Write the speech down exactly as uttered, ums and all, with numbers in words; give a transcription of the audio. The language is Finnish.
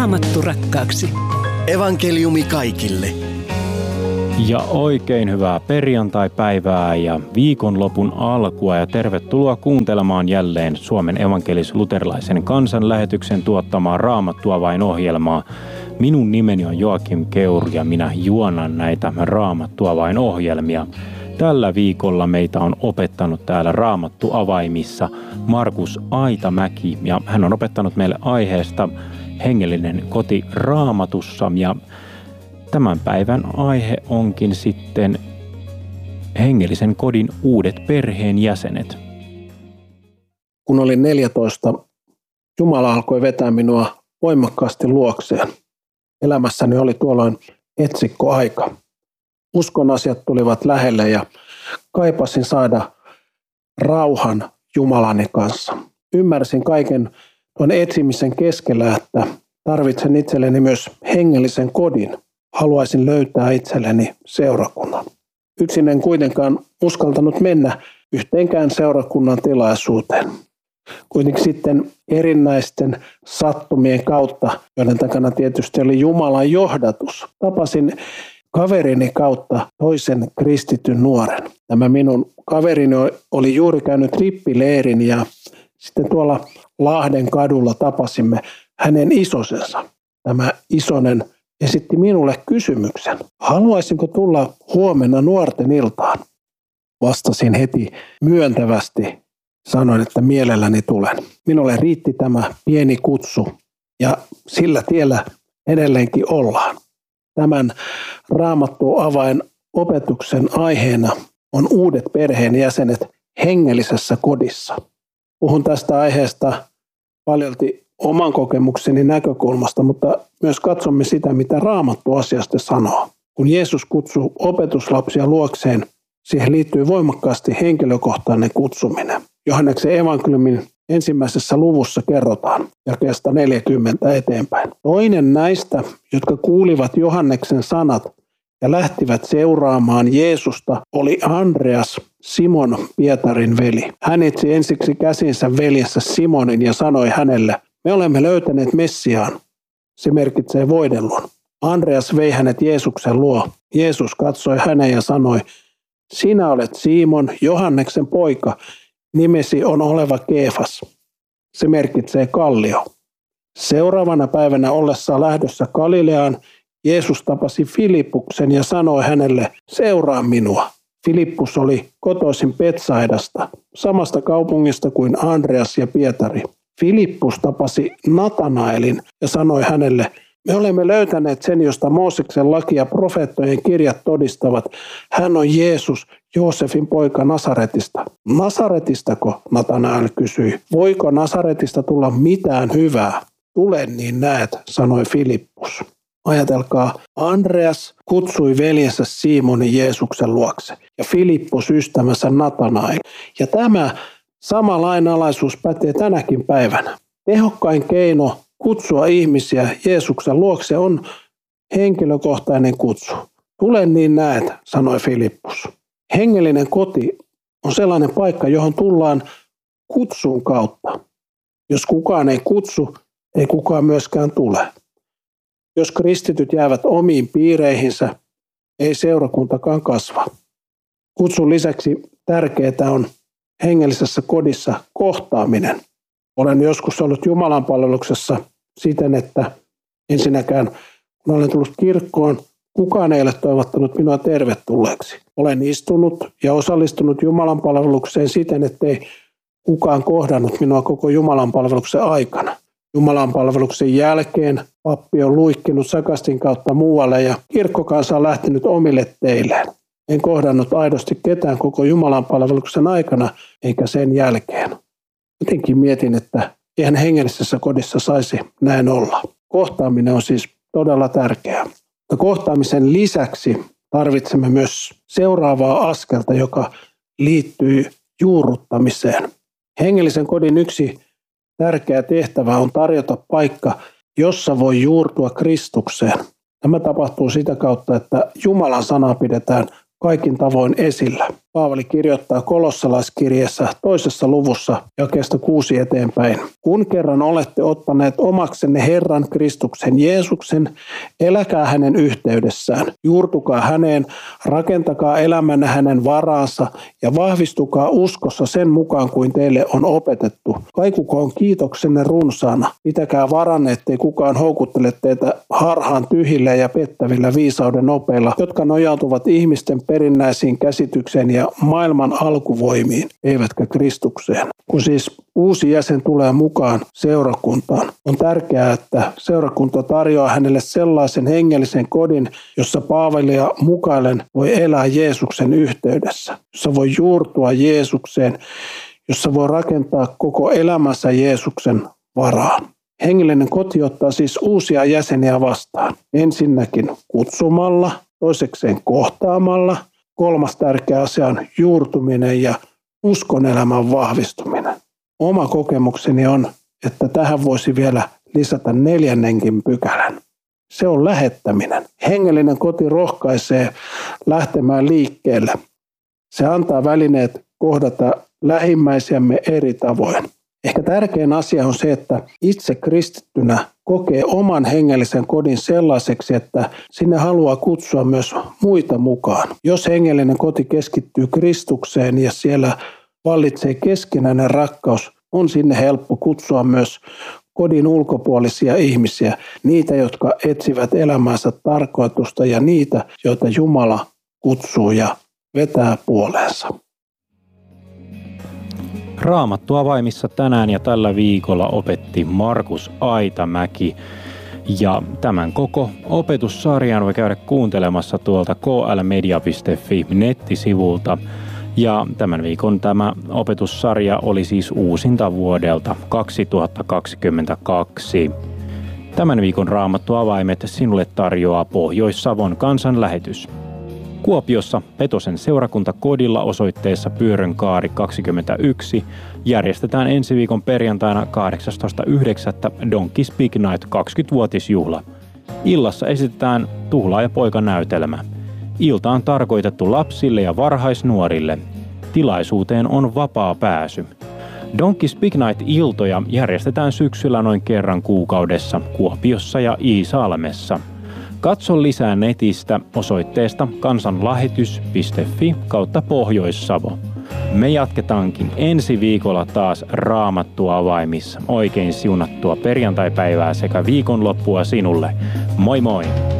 Raamattu rakkaaksi. Evankeliumi kaikille. Ja oikein hyvää perjantai-päivää ja viikonlopun alkua ja tervetuloa kuuntelemaan jälleen Suomen evankelis-luterilaisen kansanlähetyksen tuottamaa Raamattuavain-ohjelmaa. Minun nimeni on Joakim Keur ja minä juonan näitä Raamattuavain-ohjelmia. Tällä viikolla meitä on opettanut täällä Raamattuavaimissa Markus Aitamäki ja hän on opettanut meille aiheesta hengellinen koti Raamatussa ja tämän päivän aihe onkin sitten hengellisen kodin uudet perheenjäsenet. Kun olin neljätoista, Jumala alkoi vetää minua voimakkaasti luokseen. Elämässäni oli tuolloin etsikkoaika. Uskon asiat tulivat lähelle ja kaipasin saada rauhan Jumalani kanssa. Ymmärsin kaiken tuon etsimisen keskellä, että tarvitsen itselleni myös hengellisen kodin. Haluaisin löytää itselleni seurakunnan. Yksin en kuitenkaan uskaltanut mennä yhteenkään seurakunnan tilaisuuteen. Kuitenkin sitten erinäisten sattumien kautta, joiden takana tietysti oli Jumalan johdatus, tapasin kaverini kautta toisen kristityn nuoren. Tämä minun kaverini oli juuri käynyt rippileirin ja sitten tuolla Lahden kadulla tapasimme hänen isosensa. Tämä isonen esitti minulle kysymyksen. Haluaisinko tulla huomenna nuorten iltaan? Vastasin heti myöntävästi. Sanoin, että mielelläni tulen. Minulle riitti tämä pieni kutsu ja sillä tiellä edelleenkin ollaan. Tämän Raamattuavain opetuksen aiheena on uudet perheenjäsenet hengellisessä kodissa. Puhun tästä aiheesta paljolti oman kokemukseni näkökulmasta, mutta myös katsomme sitä, mitä Raamattu asiasta sanoo. Kun Jeesus kutsui opetuslapsia luokseen, siihen liittyy voimakkaasti henkilökohtainen kutsuminen. Johanneksen evankeliumin ensimmäisessä luvussa kerrotaan jakeesta neljäkymmentä eteenpäin. Toinen näistä, jotka kuulivat Johanneksen sanat ja lähtivät seuraamaan Jeesusta, oli Andreas, Simon Pietarin veli. Hän etsi ensiksi käsinsä veljessä Simonin ja sanoi hänelle, me olemme löytäneet Messiaan. Se merkitsee voidellun. Andreas vei hänet Jeesuksen luo. Jeesus katsoi hänen ja sanoi, sinä olet Simon, Johanneksen poika, nimesi on oleva Keefas. Se merkitsee kallio. Seuraavana päivänä ollessaan lähdössä Galileaan, Jeesus tapasi Filippuksen ja sanoi hänelle, seuraa minua. Filippus oli kotoisin Betsaidasta, samasta kaupungista kuin Andreas ja Pietari. Filippus tapasi Natanaelin ja sanoi hänelle, me olemme löytäneet sen, josta Mooseksen laki ja profeettojen kirjat todistavat. Hän on Jeesus, Joosefin poika Nasaretista. Nasaretistako, Natanael kysyi. Voiko Nasaretista tulla mitään hyvää? Tule niin näet, sanoi Filippus. Ajatelkaa, Andreas kutsui veljensä Simonin Jeesuksen luokse ja Filippus ystävänsä Natanael. Ja tämä sama lainalaisuus pätee tänäkin päivänä. Tehokkain keino kutsua ihmisiä Jeesuksen luokse on henkilökohtainen kutsu. Tule niin näet, sanoi Filippus. Hengellinen koti on sellainen paikka, johon tullaan kutsun kautta. Jos kukaan ei kutsu, ei kukaan myöskään tule. Jos kristityt jäävät omiin piireihinsä, ei seurakuntakaan kasva. Kutsun lisäksi tärkeää on hengellisessä kodissa kohtaaminen. Olen joskus ollut Jumalan palveluksessa siten, että ensinnäkään kun olen tullut kirkkoon, kukaan ei ole toivottanut minua tervetulleeksi. Olen istunut ja osallistunut Jumalan palvelukseen siten, ettei kukaan kohdannut minua koko Jumalan palveluksen aikana. Jumalan palveluksen jälkeen pappi on luikkinut sakastin kautta muualle ja kirkkokansa on lähtenyt omille teilleen. En kohdannut aidosti ketään koko Jumalan palveluksen aikana eikä sen jälkeen. Jotenkin mietin, että eihän hengellisessä kodissa saisi näin olla. Kohtaaminen on siis todella tärkeää. Mutta kohtaamisen lisäksi tarvitsemme myös seuraavaa askelta, joka liittyy juurruttamiseen. Hengellisen kodin yksi tärkeä tehtävä on tarjota paikka, jossa voi juurtua Kristukseen. Tämä tapahtuu sitä kautta, että Jumalan sanaa pidetään kaikin tavoin esillä. Paavali kirjoittaa kolossalaiskirjeessä toisessa luvussa jakeesta kuusi eteenpäin. Kun kerran olette ottaneet omaksenne Herran Kristuksen Jeesuksen, eläkää hänen yhteydessään, juurtukaa häneen, rakentakaa elämänne hänen varaansa ja vahvistukaa uskossa sen mukaan kuin teille on opetettu. Kaikukoon kiitoksenne runsaana, pitäkää varanne, ettei kukaan houkuttele teitä harhaan tyhjillä ja pettävillä viisauden opeilla, jotka nojautuvat ihmisten perinnäisiin käsitykseen ja maailman alkuvoimiin, eivätkä Kristukseen. Kun siis uusi jäsen tulee mukaan seurakuntaan, on tärkeää, että seurakunta tarjoaa hänelle sellaisen hengellisen kodin, jossa Paavalia mukaillen voi elää Jeesuksen yhteydessä, jossa voi juurtua Jeesukseen, jossa voi rakentaa koko elämänsä Jeesuksen varaan. Hengellinen koti ottaa siis uusia jäseniä vastaan. Ensinnäkin kutsumalla, toisekseen kohtaamalla, kolmas tärkeä asia on juurtuminen ja uskonelämän vahvistuminen. Oma kokemukseni on, että tähän voisi vielä lisätä neljännenkin pykälän. Se on lähettäminen. Hengellinen koti rohkaisee lähtemään liikkeelle. Se antaa välineet kohdata lähimmäisiämme eri tavoin. Ehkä tärkein asia on se, että itse kristittynä kokee oman hengellisen kodin sellaiseksi, että sinne haluaa kutsua myös muita mukaan. Jos hengellinen koti keskittyy Kristukseen ja siellä vallitsee keskinäinen rakkaus, on sinne helppo kutsua myös kodin ulkopuolisia ihmisiä, niitä, jotka etsivät elämänsä tarkoitusta ja niitä, joita Jumala kutsuu ja vetää puoleensa. Raamattua avaimissa tänään ja tällä viikolla opetti Markus Aitamäki. Ja tämän koko opetussarjan voi käydä kuuntelemassa tuolta k l media piste f i nettisivulta. Ja tämän viikon tämä opetussarja oli siis uusinta vuodelta kaksituhattakaksikymmentäkaksi. Tämän viikon Raamattu-avaimet sinulle tarjoaa Pohjois-Savon kansanlähetys. Kuopiossa Petosen seurakuntakodilla osoitteessa Pyörönkaari kaksikymmentäyksi järjestetään ensi viikon perjantaina kahdeksastoista yhdeksättä Donkey Speak Night kaksikymmenvuotisjuhla. Illassa esitetään Tuhlaaja-poika-näytelmä. Ilta on tarkoitettu lapsille ja varhaisnuorille. Tilaisuuteen on vapaa pääsy. Donkey Speak Night-iltoja järjestetään syksyllä noin kerran kuukaudessa Kuopiossa ja Iisalmessa. Katso lisää netistä osoitteesta kansanlähetys piste f i kautta Pohjois-Savo. Me jatketaankin ensi viikolla taas Raamattua avaimissa. Oikein siunattua perjantaipäivää sekä viikonloppua sinulle. Moi moi!